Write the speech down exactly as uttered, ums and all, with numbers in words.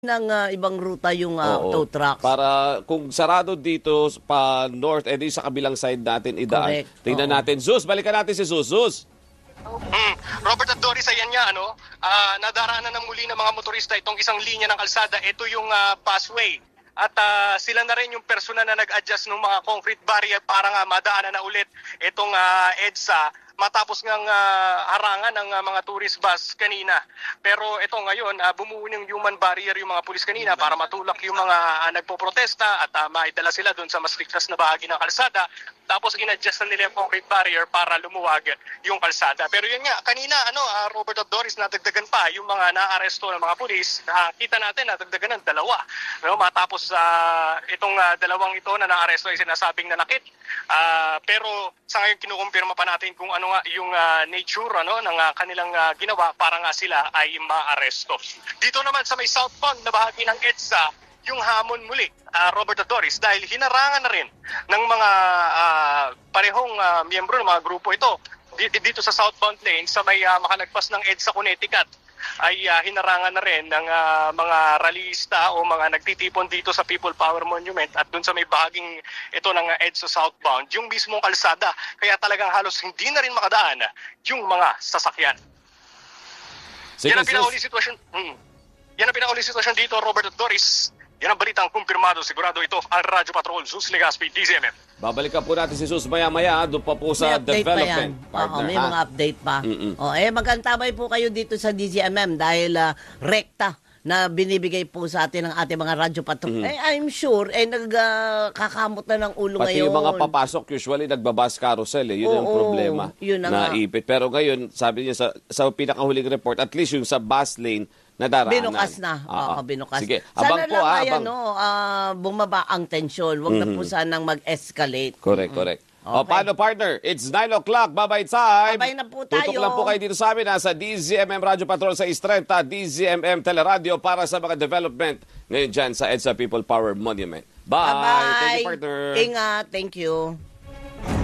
ng ah, ibang ruta yung ah, Oo. tow trucks. Para kung sarado dito pa north, edi sa kabilang side natin idaan. Correct. Tingnan Oo. natin. Zeus, balikan natin si Zeus. Zeus. Mm. Robert at Doris, ayan nga, ano, ah, nadaraanan ng muli ng mga motorista itong isang linya ng kalsada. Ito yung ah, busway. At ah, sila na rin yung persona na nag-adjust ng mga concrete barrier para nga madaanan na ulit itong ah, EDSA matapos ngang ah, harangan ng ah, mga tourist bus kanina. Pero ito ngayon, uh, bumuo ng human barrier yung mga pulis kanina para matulak yung mga ah, nagpo-protesta at uh, maidala sila doon sa mas ligtas na bahagi ng kalsada. Tapos in-adjust na nila yung concrete barrier para lumuwag yung kalsada. Pero yun nga, kanina, ano, uh, Robert at Doris, nadagdagan pa yung mga naaresto ng mga pulis. Uh, kita natin, nadagdagan ng dalawa. No? Matapos uh, itong uh, dalawang ito na naaresto ay sinasabing nanakit. Uh, pero sa ngayon kinukumpirma pa natin kung ano nga yung uh, nature ano, ng uh, kanilang uh, ginawa para nga sila ay maaresto. Dito naman sa may southbound na bahagi ng EDSA, yung hamon muli, uh, Robert at Doris, dahil hinarangan na rin ng mga uh, parehong uh, miyembro ng mga grupo ito dito sa southbound lane sa may uh, makalagpas ng EDSA Connecticut ay uh, hinarangan na rin ng uh, mga rallyista o mga nagtitipon dito sa People Power Monument at dun sa may bahaging ito ng uh, EDSA southbound, yung mismong kalsada. Kaya talagang halos hindi na rin makadaan yung mga sasakyan. Sige, Yan ang Zeus. pinauling sitwasyon. Hmm. Yan ang pinauling sitwasyon dito, Robert at Doris. Yan ang balitang kumpirmado. Sigurado ito ang Radyo Patrol, Zeus Legaspi, D Z M M. Babalikan po natin si Zeus maya-maya doon pa po sa May update pa yan. development partner. Oo, may ha? mga update pa. Mm-mm. O, eh, magkantabay po kayo dito sa D Z M M dahil ah, rekta na binibigay po sa atin ng ating mga radyo patrol. Eh, I'm sure, eh, nagkakamot na ng ulo Pati ngayon. yung mga papasok, usually nagbabas carousel eh. Yun ang Oo, problema yun na na nga. ipit. Pero ngayon, sabi niya sa, sa pinakahuling report, at least yung sa bus lane, nadaraanan. Binukas na. Oo, Oo, binukas. Sige, Sana abang po lang ha, ay, abang. ano, ah, bumaba ang tensyon. Huwag na po sanang mag-escalate. Correct, correct. O, Okay. paano partner? It's nine o'clock. Bye-bye time. Bye-bye na po tayo. Tutok lang po kayo dito sa amin. Nasa D Z M M Radio Patrol sa Istrenta, D Z M M Teleradio para sa mga development ngayon dyan sa EDSA People Power Monument. Bye. Bye-bye. Thank you, partner. Ingat. Thank you.